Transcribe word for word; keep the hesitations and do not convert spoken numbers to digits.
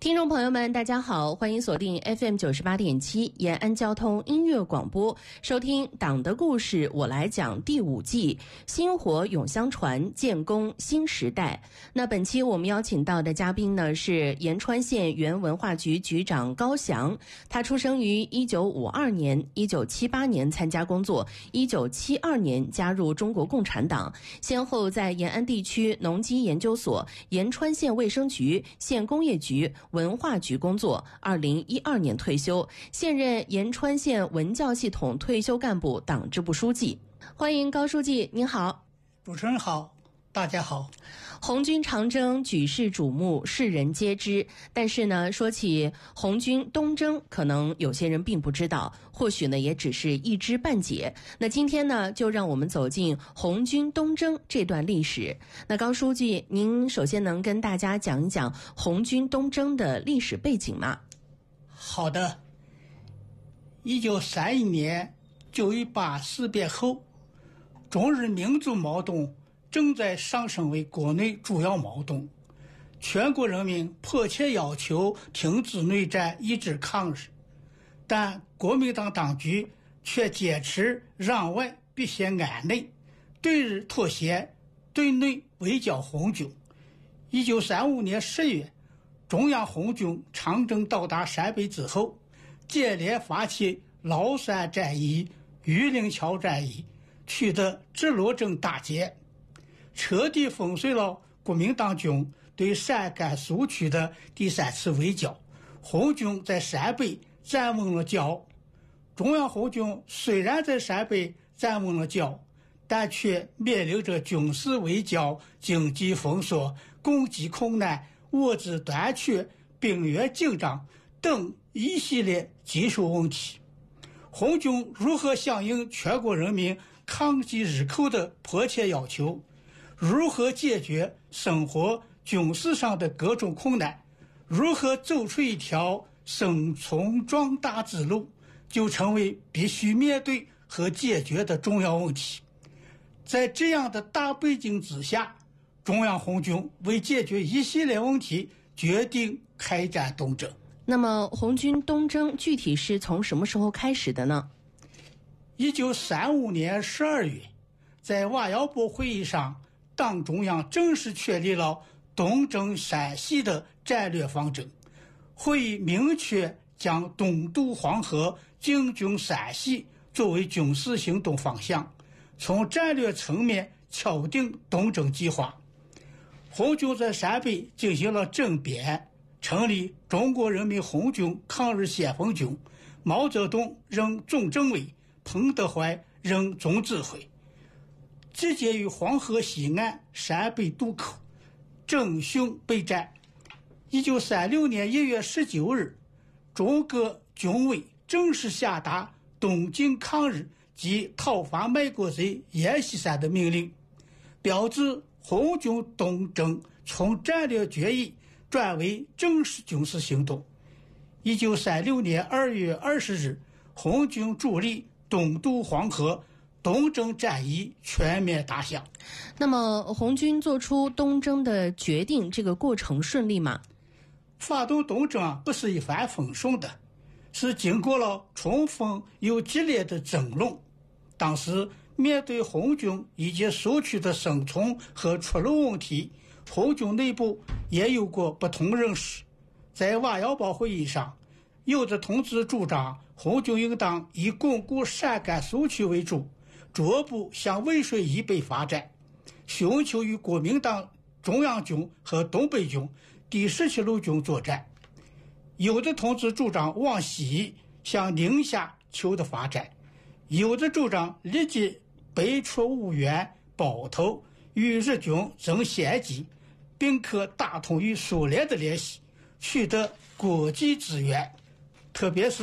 听众朋友们，大家好，欢迎锁定 F M 九十八点七延安交通音乐广播，收听《党的故事我来讲》第五季，薪火永相传，建功新时代。那本期我们邀请到的嘉宾呢是延川县原文化局局长高翔，他出生于一九五二年，一九七八年参加工作，一九七二年加入中国共产党，先后在延安地区农机研究所、延川县卫生局、县工业局、文化局工作，二零一二年退休，现任延川县文教系统退休干部、党支部书记。欢迎高书记，您好。 主持人好，大家好。 红军长征举世瞩目，世人皆知。但是呢，说起红军东征，可能有些人并不知道，或许呢也只是一知半解。那今天呢，就让我们走进红军东征这段历史。那高书记，您首先能跟大家讲一讲红军东征的历史背景吗？ 好的。一九三一年九一八事变后，中日民族矛盾正在上升为国内主要矛盾，全国人民迫切要求停止内战，抑制抗日，但国民党当局却坚持攘外必先安内，对日妥协，对内围剿红军。一九三五年十月，中央红军长征到达陕北之后，接连发起崂山战役、榆林桥战役，取得直鲁镇大捷，彻底粉碎了国民党军对陕甘苏区的第三次围剿。红军在陕北站稳了脚。中央红军虽然在陕北站稳了脚，但却面临着军事围剿、经济封锁、供给困难、物资短缺、兵源紧张等一系列技术问题。红军如何响应全国人民抗击日寇的迫切要求，如何解决生活军事上的各种困难，如何走出一条生存壮大之路，就成为必须面对和解决的重要问题。在这样的大背景之下，中央红军为解决一系列问题，决定开展东征。 那么红军东征具体是从什么时候开始的呢？ 一九三五年十二月，在瓦窑堡会议上，党中央正式确立了东征陕西的战略方针。会议明确将东渡黄河、进军陕西作为军事行动方向，从战略层面敲定东征计划。红军在陕北进行了政变，成立中国人民红军抗日先锋军，毛泽东任总政委，彭德怀任总指挥，集结于黄河西岸陕北渡口，征匈备战。一九三六年一月十九日，中革军委正式下达东进抗日及讨伐卖国贼阎锡山的命令，标志红军东征从战略决议转为正式军事行动。一九三六年二月二十日，红军主力东渡黄河，东征战役全面打响。 那么红军做出东征的决定，这个过程顺利吗？ 发动东征啊，不是一帆风顺的，是经过了充分又激烈的争论。当时面对红军以及苏区的生存和出路问题，红军内部也有过不同认识。在瓦窑堡会议上，有的同志主张红军应当以巩固陕甘苏区为主，逐步向渭水以北发展，寻求与国民党中央军和东北军第十七路军作战。有的同志主张往西向宁夏求的发展，有的主张立即北出五原、包头，与日军争先机，并可打通与苏联的联系，取得国际支援。特别是